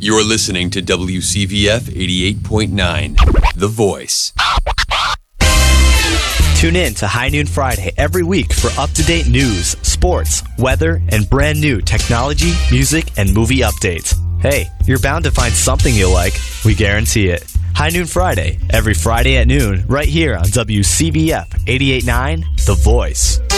You're listening to WCVF 88.9, The Voice. Tune in to High Noon Friday every week for up-to-date news, sports, weather, and brand new technology, music, and movie updates. Hey, you're bound to find something you'll like. We guarantee it. High Noon Friday, every Friday at noon, right here on WCVF 88.9, The Voice.